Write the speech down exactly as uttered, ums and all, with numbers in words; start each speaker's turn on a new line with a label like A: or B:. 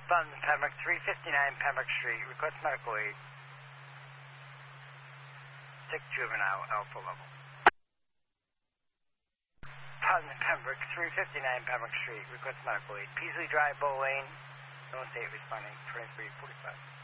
A: Buttons, Pembroke, three fifty-nine Pembroke Street. Request medical aid. Sick juvenile, alpha level. Buttons, Pembroke, three fifty-nine Pembroke Street. Request medical aid. Peasley Drive, Bow Lane. No state responding. twenty-three forty-five.